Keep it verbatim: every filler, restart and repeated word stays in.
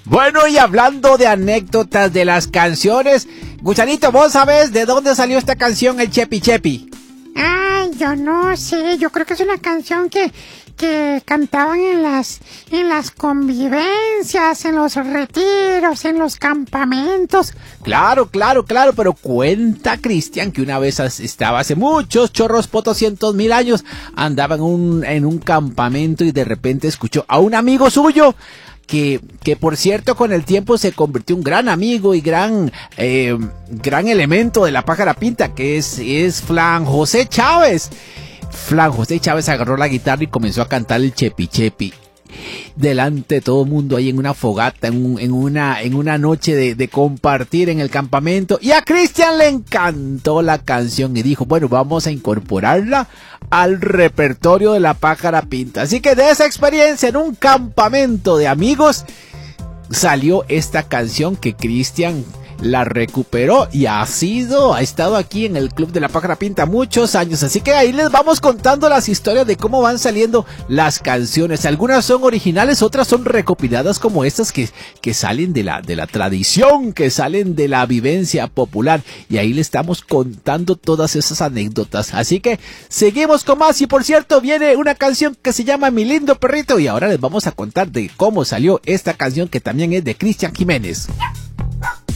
Bueno, y hablando de anécdotas de las canciones, Gusanito, ¿vos sabés de dónde salió esta canción, el Chepi Chepi? Ay, yo no sé, yo creo que es una canción que, que cantaban en las, en las convivencias, en los retiros, en los campamentos. Claro, claro, claro, pero cuenta Cristian que una vez estaba hace muchos chorros potoscientos mil años, andaba en un, en un campamento y de repente escuchó a un amigo suyo, que, que por cierto con el tiempo se convirtió en un gran amigo y gran, eh, gran elemento de la pájara pinta, que es, es Flan José Chávez. Flan José Chávez agarró la guitarra y comenzó a cantar el Chepi Chepi delante de todo el mundo ahí en una fogata, en, un, en, una, en una noche de, de compartir en el campamento, y a Cristian le encantó la canción y dijo, bueno, vamos a incorporarla al repertorio de la pájara pinta. Así que de esa experiencia en un campamento de amigos salió esta canción que Cristian la recuperó y ha sido, ha estado aquí en el Club de la Pájara Pinta muchos años, así que ahí les vamos contando las historias de cómo van saliendo las canciones. Algunas son originales, otras son recopiladas como estas que, que salen de la, de la tradición, que salen de la vivencia popular, y ahí les estamos contando todas esas anécdotas. Así que seguimos con más, y por cierto viene una canción que se llama Mi Lindo Perrito, y ahora les vamos a contar de cómo salió esta canción que también es de Cristian Jiménez.